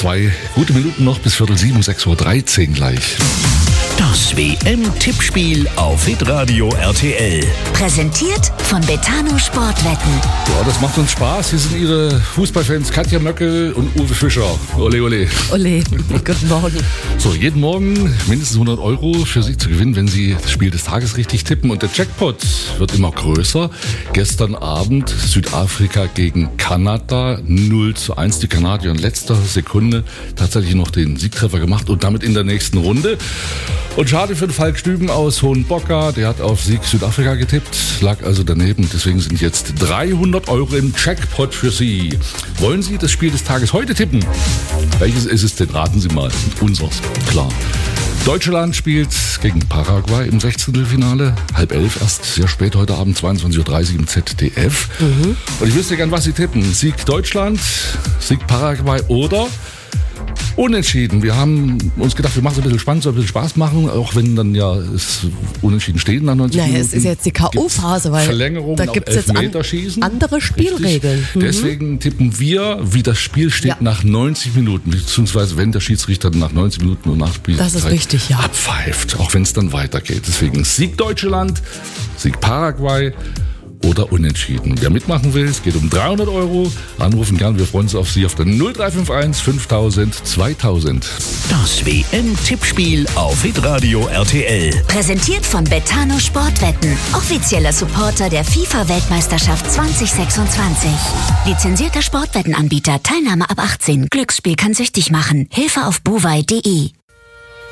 2 gute Minuten noch bis 6:45, 6:13 Uhr gleich. Das WM-Tippspiel auf Hitradio RTL. Präsentiert von Betano Sportwetten. Ja, das macht uns Spaß. Hier sind Ihre Fußballfans Katja Möckel und Uwe Fischer. Ole, ole. Ole, guten Morgen. So, jeden Morgen mindestens 100 Euro für Sie zu gewinnen, wenn Sie das Spiel des Tages richtig tippen. Und der Jackpot wird immer größer. Gestern Abend Südafrika gegen Kanada 0:1. Die Kanadier in letzter Sekunde tatsächlich noch den Siegtreffer gemacht und damit in der nächsten Runde. Und schade für den Falk Stüben aus Hohenbocker, der hat auf Sieg Südafrika getippt, lag also daneben. Deswegen sind jetzt 300 Euro im Jackpot für Sie. Wollen Sie das Spiel des Tages heute tippen? Welches ist es denn? Raten Sie mal. Unseres, klar. Deutschland spielt gegen Paraguay im 16. Halb 11 erst, sehr spät heute Abend, 22:30 Uhr im ZDF. Und ich wüsste gern, was Sie tippen. Sieg Deutschland, Sieg Paraguay oder Unentschieden. Wir haben uns gedacht, wir machen es ein bisschen spannend, soll ein bisschen Spaß machen, auch wenn dann ja es Unentschieden steht nach 90 Minuten. Naja, es ist jetzt die K.O.-Phase, weil Verlängerung, da gibt es jetzt andere Spielregeln. Deswegen tippen wir, wie das Spiel steht nach 90 Minuten, beziehungsweise wenn der Schiedsrichter nach 90 Minuten und Nachspielzeit das ist richtig, ja, abpfeift, auch wenn es dann weitergeht. Deswegen Sieg Deutschland, Sieg Paraguay oder Unentschieden. Wer mitmachen will, es geht um 300 Euro. Anrufen gern, wir freuen uns auf Sie auf der 0351 5000 2000. Das WM-Tippspiel auf Hitradio RTL. Präsentiert von Betano Sportwetten. Offizieller Supporter der FIFA-Weltmeisterschaft 2026. Lizenzierter Sportwettenanbieter. Teilnahme ab 18. Glücksspiel kann süchtig machen. Hilfe auf buwei.de.